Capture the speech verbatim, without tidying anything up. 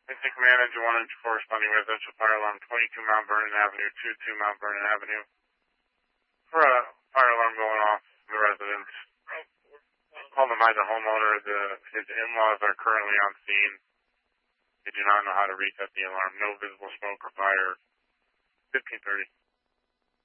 Instant Command Engine one Engine four responding residential fire alarm twenty-two Mount Vernon Avenue, two two Mount Vernon Avenue. For a fire alarm going off in the residence. Call them by the homeowner. The, his in-laws are currently on scene. They do not know how to reset the alarm. No visible smoke or fire. fifteen thirty.